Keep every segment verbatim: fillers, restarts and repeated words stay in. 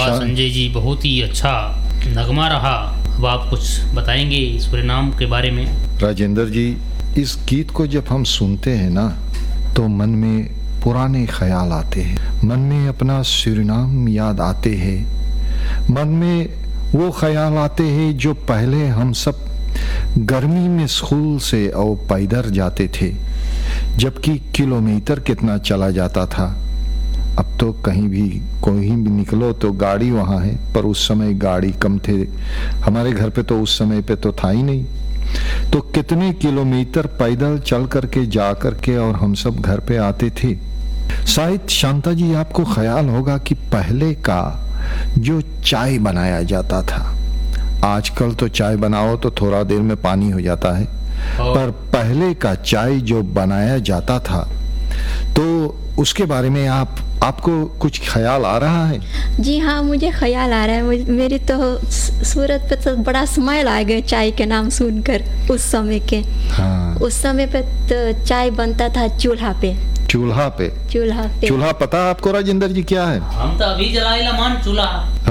वाह संजय जी, बहुत ही अच्छा नगमा रहा। अब आप कुछ बताएंगे इस परिणाम के बारे में? राजेंद्र जी, इस गीत को जब हम सुनते हैं ना तो मन में पुराने ख्याल आते हैं, मन में अपना सूरीनाम याद आते हैं, मन में वो ख्याल आते हैं जो पहले हम सब गर्मी में स्कूल से और पैदल जाते थे, जबकि किलोमीटर कितना चला जाता था। अब तो कहीं भी कोई भी निकलो तो गाड़ी वहाँ है, पर उस समय गाड़ी कम थे, हमारे घर पे तो उस समय पे तो था ही नहीं। तो कितने किलोमीटर पैदल चल करके जा करके और हम सब घर पे आते थे। शायद शांता जी आपको ख्याल होगा कि पहले का जो चाय बनाया जाता था, आजकल तो चाय बनाओ तो थोड़ा देर में पानी हो जाता है, पर पहले का चाय जो बनाया जाता था तो उसके बारे में आप आपको कुछ ख्याल आ रहा है? जी हाँ, मुझे ख्याल आ रहा है। मेरी तो सूरत पे तो बड़ा स्माइल आ गया चाय के नाम सुनकर। उस समय के हाँ। उस समय पे तो चाय बनता था चूल्हा पे चूल्हा पे चूल्हा पे चूल्हा पता आपको राजेंद्र जी क्या है? हम तो अभी जलाएला मान चूल्हा।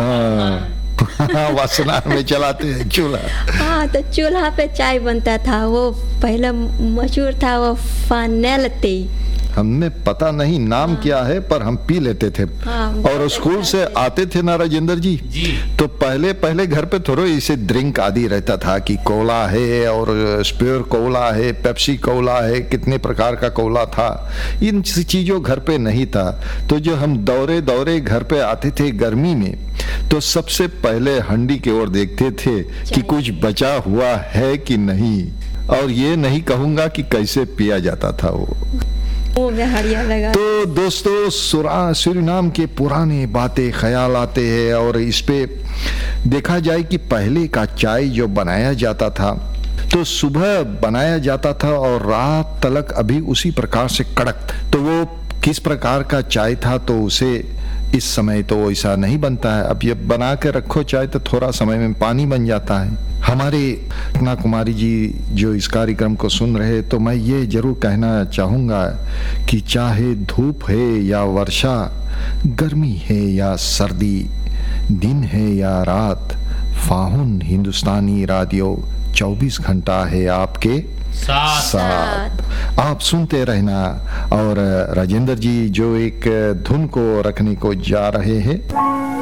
हाँ वासना में चलाते हैं चूल्हा। हाँ, तो चूल्हा पे चाय बनता था। वो पहले मशहूर था वो फानेल ती, हमें पता नहीं नाम हाँ। क्या है, पर हम पी लेते थे। हाँ, और स्कूल से आते थे ना राजेंद्र जी, जी तो पहले पहले घर पे थोड़ा इसे ड्रिंक आदि रहता था कि कोला है और स्प्योर कोला है, पेप्सी कोला है, कितने प्रकार का कोला था। इन चीजों घर पे नहीं था। तो जो हम दौरे दौरे घर पे आते थे गर्मी में, तो सबसे पहले हंडी की ओर देखते थे कि कुछ बचा हुआ है कि नहीं, और ये नहीं कहूंगा कि कैसे पिया जाता था वो। लगा। तो दोस्तों, सूरीनाम के पुराने बातें ख्याल आते हैं, और इस पे देखा जाए कि पहले का चाय जो बनाया जाता था तो सुबह बनाया जाता था और रात तक अभी उसी प्रकार से कड़क। तो वो किस प्रकार का चाय था, तो उसे इस समय तो ऐसा नहीं बनता है। अब ये बना के रखो चाय तो थोड़ा समय में पानी बन जाता है। हमारे रत्ना कुमारी जी जो इस कार्यक्रम को सुन रहे, तो मैं ये जरूर कहना चाहूँगा कि चाहे धूप है या वर्षा, गर्मी है या सर्दी, दिन है या रात, फाहुन हिंदुस्तानी रेडियो चौबीस घंटा है आपके साथ साथ। आप सुनते रहना। और राजेंद्र जी जो एक धुन को रखने को जा रहे हैं।